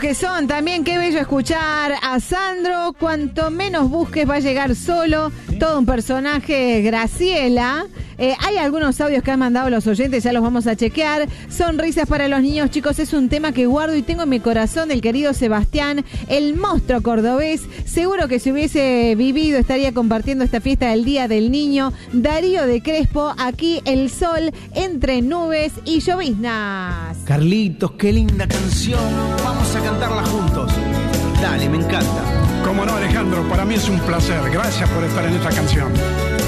que son también, qué bello escuchar a Sandro. Cuanto menos busques va a llegar solo. Todo un personaje, Graciela. Hay algunos audios que han mandado los oyentes, ya los vamos a chequear. Sonrisas para los niños, chicos, es un tema que guardo y tengo en mi corazón del querido Sebastián, el monstruo cordobés. Seguro que si hubiese vivido estaría compartiendo esta fiesta del Día del Niño. Darío de Crespo, aquí el sol entre nubes y lloviznas. Carlitos, qué linda canción. Vamos a cantarla juntos. Dale, me encanta. Cómo no, Alejandro, para mí es un placer. Gracias por estar en esta canción.